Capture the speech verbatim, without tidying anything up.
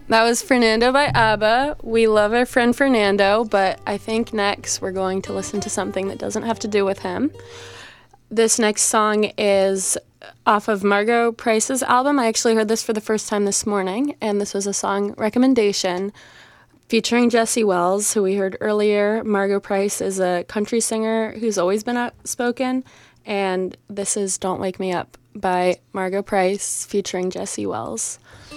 That was Fernando by ABBA. We love our friend Fernando, but I think next we're going to listen to something that doesn't have to do with him. This next song is off of Margo Price's album. I actually heard this for the first time this morning, and this was a song recommendation featuring Jesse Wells, who we heard earlier. Margo Price is a country singer who's always been outspoken, and this is Don't Wake Me Up by Margo Price featuring Jesse Wells.